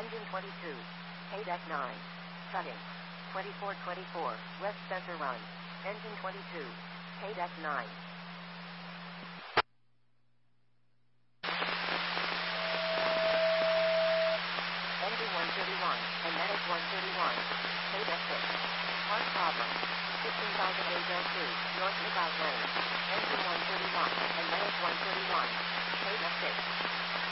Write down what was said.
Engine 22. KDEC 9. Cutting. 2424, West Center Run. Engine 22. KDEC 9. Engine 131, and Medic 131. KDEC 6. Part problem. 15,000 HL2, North Lookout Lane. Engine 131, and Medic 131. KDEC 6.